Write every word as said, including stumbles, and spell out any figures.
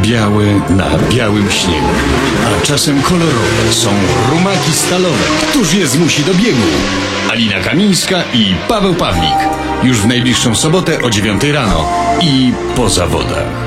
Białe na białym śniegu, a czasem kolorowe są rumaki stalowe. Któż je zmusi do biegu? Alina Kamińska i Paweł Pawlik. Już w najbliższą sobotę o dziewiątej rano i po zawodach.